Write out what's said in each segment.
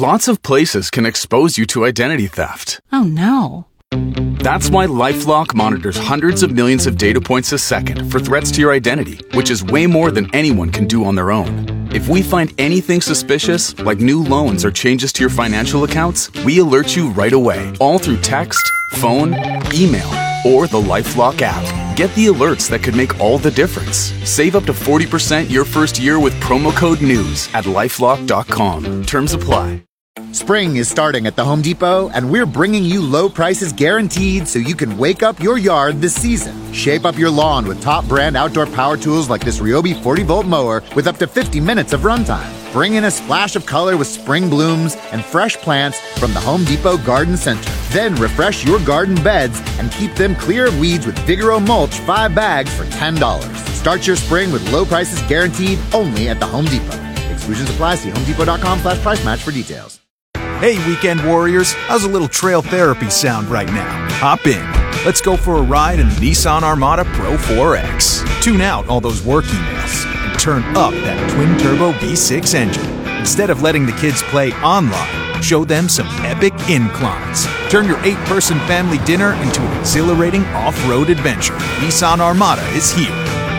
lots of places can expose you to identity theft. Oh, no. That's why LifeLock monitors hundreds of millions of data points a second for threats to your identity, which is way more than anyone can do on their own. If we find anything suspicious, like new loans or changes to your financial accounts, we alert you right away, all through text, phone, email, or the LifeLock app. Get the alerts that could make all the difference. Save up to 40% your first year with promo code NEWS at LifeLock.com. Terms apply. Spring is starting at the Home Depot, and we're bringing you low prices guaranteed so you can wake up your yard this season. Shape up your lawn with top brand outdoor power tools like this Ryobi 40-volt mower with up to 50 minutes of runtime. Bring in a splash of color with spring blooms and fresh plants from the Home Depot Garden Center. Then refresh your garden beds and keep them clear of weeds with Vigoro Mulch 5 bags for $10. Start your spring with low prices guaranteed only at the Home Depot. Exclusions apply. See homedepot.com/price match for details. Hey, weekend warriors, how's a little trail therapy sound right now? Hop in. Let's go for a ride in the Nissan Armada Pro 4X. Tune out all those work emails and turn up that twin-turbo V6 engine. Instead of letting the kids play online, show them some epic inclines. Turn your 8-person family dinner into an exhilarating off-road adventure. Nissan Armada is here.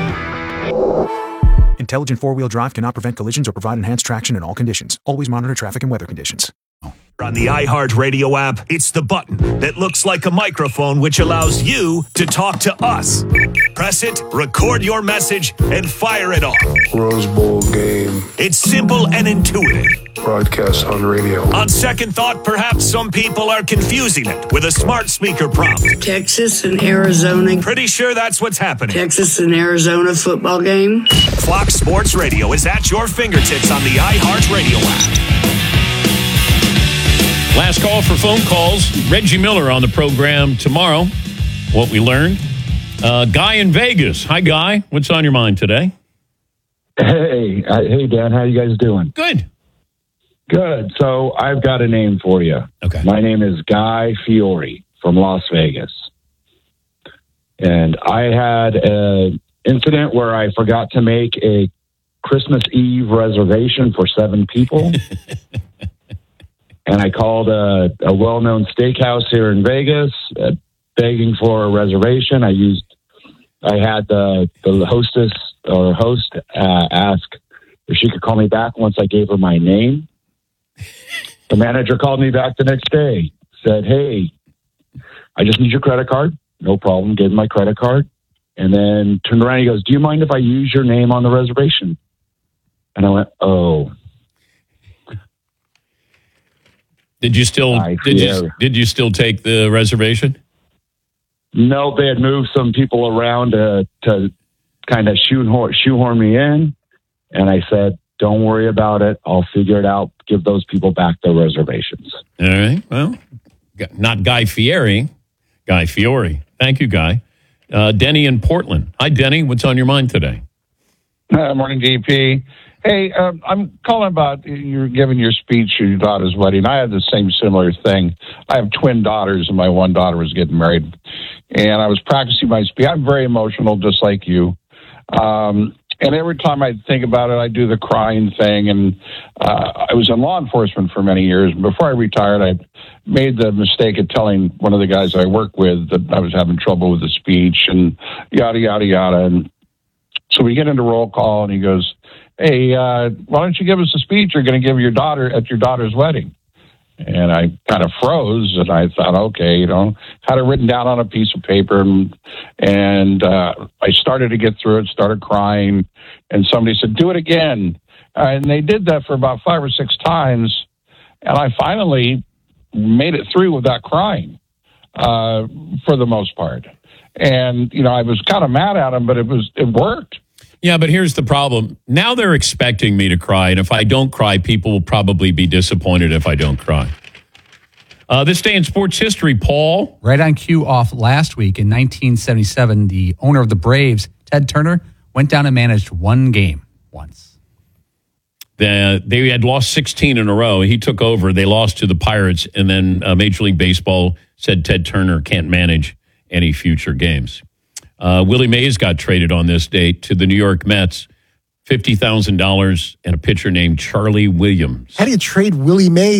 Intelligent four-wheel drive cannot prevent collisions or provide enhanced traction in all conditions. Always monitor traffic and weather conditions. On the iHeartRadio app, it's the button that looks like a microphone which allows you to talk to us. Press it, record your message, and fire it off. Rose Bowl game. It's simple and intuitive. Broadcast on radio. On second thought, perhaps some people are confusing it with a smart speaker prompt. Texas and Arizona. Pretty sure that's what's happening. Texas and Arizona football game. Fox Sports Radio is at your fingertips on the iHeartRadio app. Last call for phone calls. Reggie Miller on the program tomorrow. What we learned. Guy in Vegas. Hi, Guy. What's on your mind today? Hey, Dan. How you guys doing? Good. Good. So I've got a name for you. Okay. My name is Guy Fiore from Las Vegas. And I had an incident where I forgot to make a Christmas Eve reservation for 7 people. And I called a well-known steakhouse here in Vegas, begging for a reservation. I had the hostess or host ask if she could call me back once I gave her my name. The manager called me back the next day, said, "Hey, I just need your credit card." No problem. Gave him my credit card. And then turned around and he goes, "Do you mind if I use your name on the reservation?" And I went, "Oh." Did you still take the reservation? No, they had moved some people around to kind of shoehorn me in, and I said, "Don't worry about it. I'll figure it out. Give those people back their reservations." All right. Well, not Guy Fieri, Guy Fiore. Thank you, Guy. Denny in Portland. Hi, Denny. What's on your mind today? Morning, DP. Hey, I'm calling about you're giving your speech at your daughter's wedding. I had the similar thing. I have twin daughters, and my one daughter was getting married. And I was practicing my speech. I'm very emotional, just like you. And every time I think about it, I do the crying thing. And I was in law enforcement for many years. Before I retired, I made the mistake of telling one of the guys I work with that I was having trouble with the speech and yada, yada, yada. And so we get into roll call, and he goes, "Hey, why don't you give us a speech you're going to give your daughter at your daughter's wedding?" And I kind of froze, and I thought, okay, had it written down on a piece of paper, and I started to get through it, started crying, and somebody said, "Do it again." And they did that for about 5 or 6 times, and I finally made it through without crying for the most part. And, I was kind of mad at him, but it worked. Yeah, but here's the problem. Now they're expecting me to cry, and if I don't cry, people will probably be disappointed if I don't cry. This day in sports history, Paul. Right on cue off last week in 1977, the owner of the Braves, Ted Turner, went down and managed 1 game once. They had lost 16 in a row. He took over. They lost to the Pirates, and then Major League Baseball said Ted Turner can't manage any future games. Willie Mays got traded on this date to the New York Mets, $50,000 and a pitcher named Charlie Williams. How do you trade Willie Mays?